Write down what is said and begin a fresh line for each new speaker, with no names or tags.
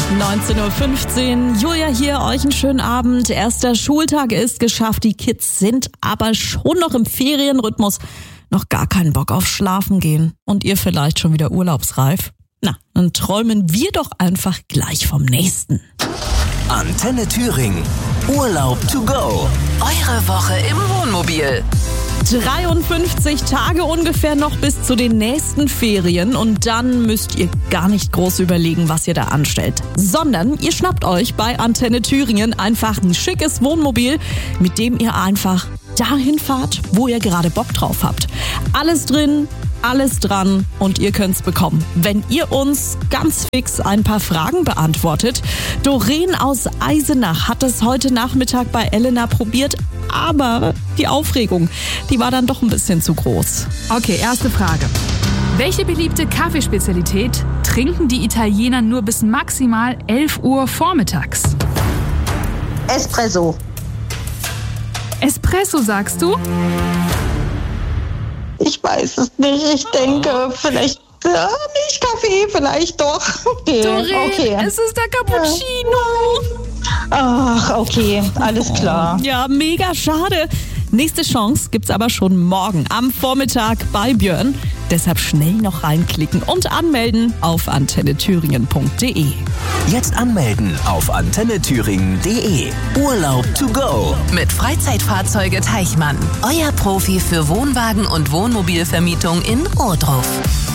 19.15 Uhr. Julia hier, euch einen schönen Abend. Erster Schultag ist geschafft. Die Kids sind aber schon noch im Ferienrhythmus. Noch gar keinen Bock auf Schlafen gehen. Und ihr vielleicht schon wieder urlaubsreif? Na, dann träumen wir doch einfach gleich vom nächsten.
Antenne Thüringen. Urlaub to go.
Eure Woche im Wohnmobil.
53 Tage ungefähr noch bis zu den nächsten Ferien und dann müsst ihr gar nicht groß überlegen, was ihr da anstellt, sondern ihr schnappt euch bei Antenne Thüringen einfach ein schickes Wohnmobil, mit dem ihr einfach dahin fahrt, wo ihr gerade Bock drauf habt. Alles drin, alles dran und ihr könnt's bekommen, wenn ihr uns ganz fix ein paar Fragen beantwortet. Doreen aus Eisenach hat es heute Nachmittag bei Elena probiert, aber die Aufregung, die war dann doch ein bisschen zu groß.
Okay, erste Frage. Welche beliebte Kaffeespezialität trinken die Italiener nur bis maximal 11 Uhr vormittags?
Espresso.
Espresso, sagst du?
Ich weiß es nicht. Ich denke, vielleicht nicht Kaffee, vielleicht doch. Okay,
Doreen,
okay.
es ist der Cappuccino.
Ach, okay, alles klar.
Ja, mega schade. Nächste Chance gibt's aber schon morgen am Vormittag bei Björn. Deshalb schnell noch reinklicken und anmelden auf antennethüringen.de.
Jetzt anmelden auf antennethüringen.de. Urlaub to go.
Mit Freizeitfahrzeuge Teichmann. Euer Profi für Wohnwagen und Wohnmobilvermietung in Ohrdruf.